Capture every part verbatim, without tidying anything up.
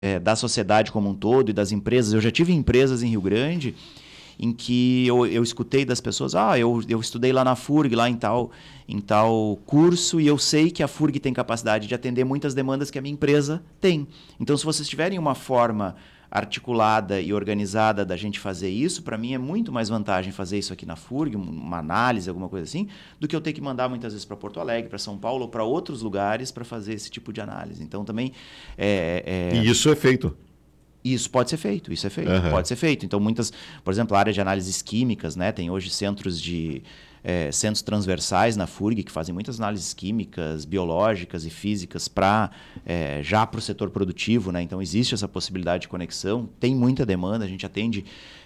é, da sociedade como um todo e das empresas. Eu já tive empresas em Rio Grande em que eu, eu escutei das pessoas, ah, eu, eu estudei lá na F U R G, lá em tal, em tal curso, e eu sei que a F U R G tem capacidade de atender muitas demandas que a minha empresa tem. Então, se vocês tiverem uma forma articulada e organizada da gente fazer isso, para mim é muito mais vantagem fazer isso aqui na F U R G, uma análise, alguma coisa assim, do que eu ter que mandar muitas vezes para Porto Alegre, para São Paulo ou para outros lugares para fazer esse tipo de análise. Então, também... É, é... E isso é feito? Isso pode ser feito, isso é feito, uhum. pode ser feito. Então, muitas, por exemplo, a área de análises químicas, né, tem hoje centros de é, centros transversais na F U R G que fazem muitas análises químicas, biológicas e físicas para é, já para o setor produtivo, né? Então existe essa possibilidade de conexão, tem muita demanda, a gente atende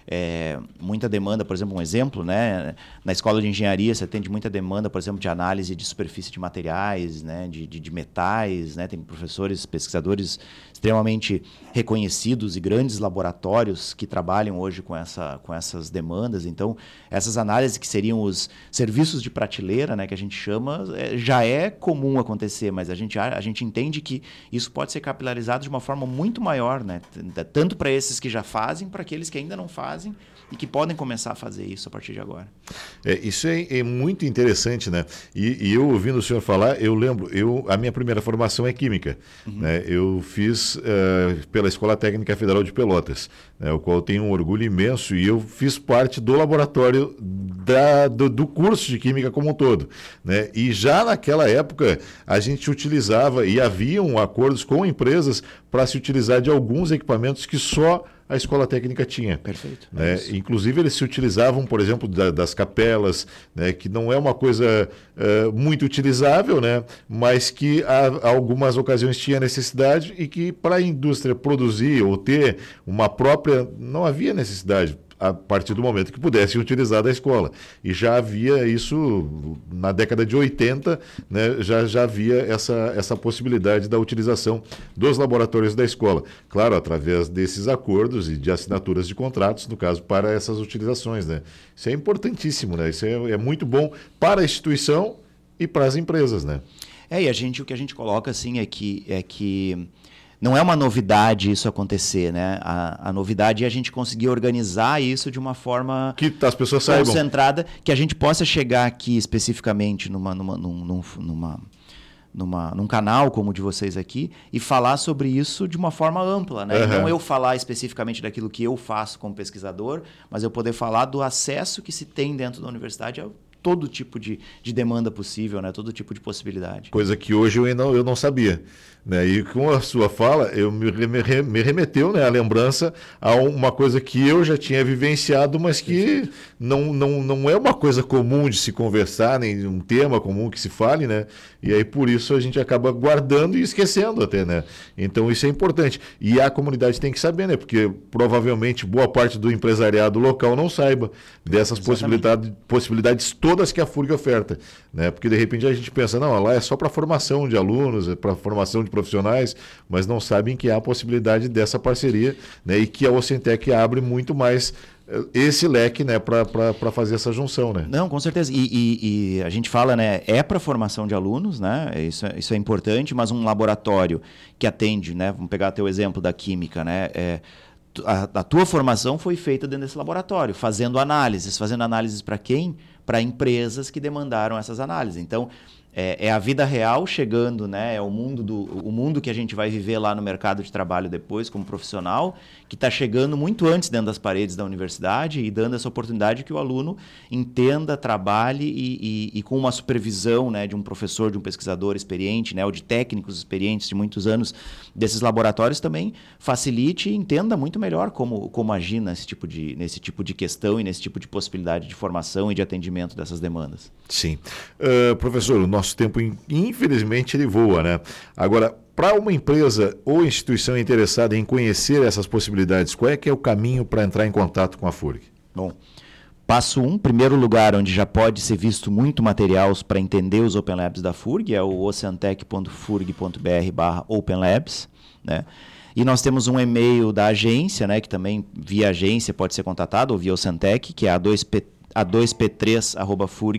é, muita demanda, por exemplo, um exemplo, né? Na escola de engenharia você atende muita demanda, por exemplo, de análise de superfície de materiais, né? de, de, de metais, né? Tem professores, pesquisadores extremamente reconhecidos e grandes laboratórios que trabalham hoje com, essa, com essas demandas. Então, essas análises que seriam os serviços de prateleira, né, que a gente chama, é, já é comum acontecer, mas a gente, a, a gente entende que isso pode ser capilarizado de uma forma muito maior, né? Tanto para esses que já fazem, para aqueles que ainda não fazem e que podem começar a fazer isso a partir de agora. É, isso é, é muito interessante, né? E, e eu ouvindo o senhor falar, eu lembro, eu, a minha primeira formação é química. Uhum. Né? Eu fiz uh, pela Escola Técnica Federal de Pelotas, né? O qual eu tenho um orgulho imenso, e eu fiz parte do laboratório da, do, do curso de Química como um todo. Né? E já naquela época a gente utilizava, e haviam acordos com empresas para se utilizar de alguns equipamentos que só a escola técnica tinha. Perfeito. Né? É Inclusive, eles se utilizavam, por exemplo, da, das capelas, né? Que não é uma coisa uh, muito utilizável, né? Mas que há, algumas ocasiões tinha necessidade e que para a indústria produzir ou ter uma própria, não havia necessidade a partir do momento que pudessem utilizar da escola. E já havia isso, na década de oitenta, né, já, já havia essa, essa possibilidade da utilização dos laboratórios da escola. Claro, através desses acordos e de assinaturas de contratos, no caso, para essas utilizações. Né? Isso é importantíssimo, né? Isso é, é muito bom para a instituição e para as empresas. Né? É, e a gente, o que a gente coloca assim é que... É que... Não é uma novidade isso acontecer, né? A, a novidade é a gente conseguir organizar isso de uma forma que as pessoas saibam, concentrada, que a gente possa chegar aqui especificamente numa, numa, numa, numa, numa, num canal como o de vocês aqui e falar sobre isso de uma forma ampla, né? Uhum. Não eu falar especificamente daquilo que eu faço como pesquisador, mas eu poder falar do acesso que se tem dentro da universidade a todo tipo de, de demanda possível, né? Todo tipo de possibilidade. Coisa que hoje eu não, eu não sabia. Né? E com a sua fala, eu me, me, me remeteu, né, a lembrança a uma coisa que eu já tinha vivenciado, mas que não, não, não é uma coisa comum de se conversar, nem um tema comum que se fale, né? E aí por isso a gente acaba guardando e esquecendo até, né? Então isso é importante. E a comunidade tem que saber, né? Porque provavelmente boa parte do empresariado local não saiba dessas possibilidades, possibilidades todas que a F U R G oferta, né? Porque de repente a gente pensa, não, lá é só para formação de alunos, é para formação de profissionais, mas não sabem que há a possibilidade dessa parceria, né? E que a Ocentec abre muito mais esse leque, né, para fazer essa junção, né? Não, com certeza. E, e, e a gente fala, né, é para formação de alunos, né? Isso, é, isso é importante, mas um laboratório que atende, né? Vamos pegar teu exemplo da química, né? É, a, a tua formação foi feita dentro desse laboratório, fazendo análises, fazendo análises para quem? Para empresas que demandaram essas análises. Então, é, é a vida real chegando, né? É o mundo, do, o mundo que a gente vai viver lá no mercado de trabalho depois, como profissional, que está chegando muito antes dentro das paredes da universidade e dando essa oportunidade que o aluno entenda, trabalhe e, e, e com uma supervisão, né, de um professor, de um pesquisador experiente, né, ou de técnicos experientes de muitos anos desses laboratórios também facilite e entenda muito melhor como, como agir nesse tipo, de, nesse tipo de questão e nesse tipo de possibilidade de formação e de atendimento dessas demandas. Sim. Uh, professor, o nosso tempo, infelizmente, ele voa, né? Agora, para uma empresa ou instituição interessada em conhecer essas possibilidades, qual é que é o caminho para entrar em contato com a F U R G? Bom, passo um, primeiro lugar onde já pode ser visto muito material para entender os Open Labs da F U R G, é o oceantec ponto furg ponto br barra Open Labs, né? E nós temos um e-mail da agência, né, que também via agência pode ser contatado, ou via Ocentec, que é a dois p três arroba furg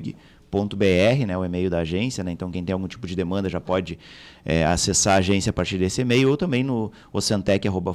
ponto b r, né, o e-mail da agência, né, então quem tem algum tipo de demanda já pode é, acessar a agência a partir desse e-mail, ou também no ocentec arroba